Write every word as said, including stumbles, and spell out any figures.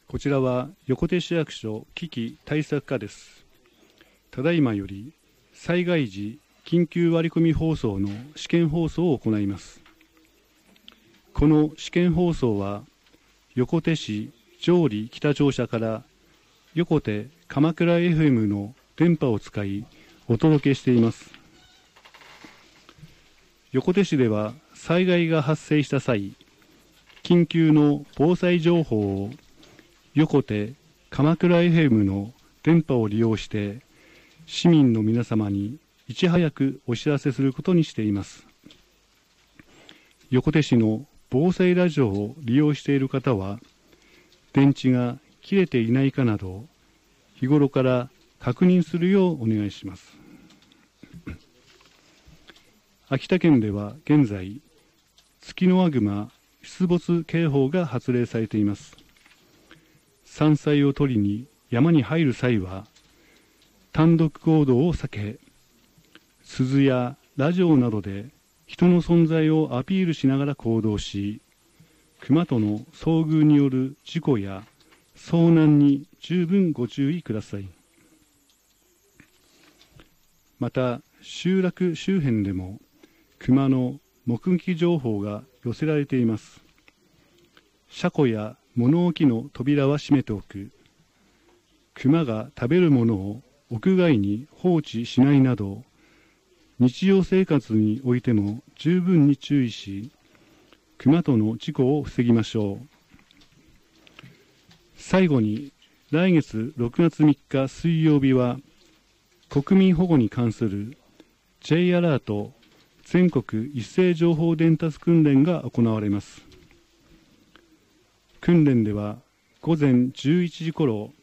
こちらは横手市役所危機対策課です。ただいまより災害時緊急割り込み放送の試験放送を行います。この試験放送は横手市上里北庁舎から横手鎌倉 エフエム の電波を使いお届けしています。横手市では災害が発生した際、緊急の防災情報を横手鎌倉 エフエム の電波を利用して市民の皆様にいち早くお知らせすることにしています。横手市の防災ラジオを利用している方は、電池が切れていないかなど日頃から確認するようお願いします。秋田県では現在、ツキノワグマ出没警報が発令されています。山菜を取りに山に入る際は、単独行動を避け、鈴やラジオなどで人の存在をアピールしながら行動し、熊との遭遇による事故や遭難に十分ご注意ください。また、集落周辺でも熊の目撃情報が寄せられています。車庫や物置の扉は閉めておく、熊が食べるものを屋外に放置しないなど、日常生活においても十分に注意し、熊との事故を防ぎましょう。最後に、来月ろくがつみっか水曜日は、国民保護に関する J アラート全国一斉情報伝達訓練が行われます。訓練では午前じゅういちじ頃、